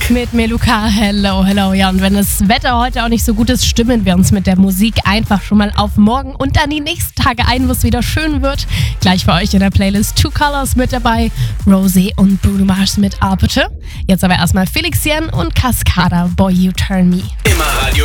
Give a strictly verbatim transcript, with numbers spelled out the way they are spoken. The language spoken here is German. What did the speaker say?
Mit Meluka, hello, hello. Ja, und wenn das Wetter heute auch nicht so gut ist, stimmen wir uns mit der Musik einfach schon mal auf morgen und dann die nächsten Tage ein, wo es wieder schön wird. Gleich für euch in der Playlist Two Colors mit dabei, Rosé und Bruno Mars mit Arbiter. Jetzt aber erstmal Felix Jen und Cascada, Boy You Turn Me. Immer Radio